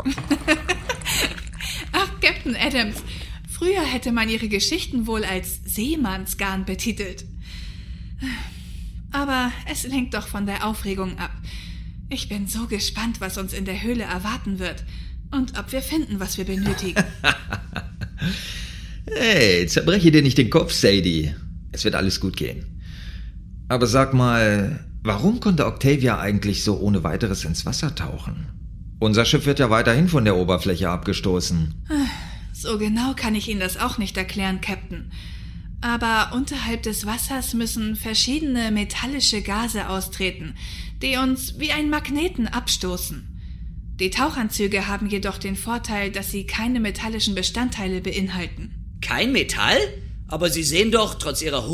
Ach, Captain Adams, früher hätte man ihre Geschichten wohl als Seemannsgarn betitelt. Aber es lenkt doch von der Aufregung ab. Ich bin so gespannt, was uns in der Höhle erwarten wird und ob wir finden, was wir benötigen. Hey, zerbreche dir nicht den Kopf, Sadie. Es wird alles gut gehen. Aber sag mal, warum konnte Octavia eigentlich so ohne weiteres ins Wasser tauchen? Unser Schiff wird ja weiterhin von der Oberfläche abgestoßen. So genau kann ich Ihnen das auch nicht erklären, Captain. Aber unterhalb des Wassers müssen verschiedene metallische Gase austreten, die uns wie ein Magneten abstoßen. Die Tauchanzüge haben jedoch den Vorteil, dass sie keine metallischen Bestandteile beinhalten. Kein Metall? Aber Sie sehen doch trotz Ihrer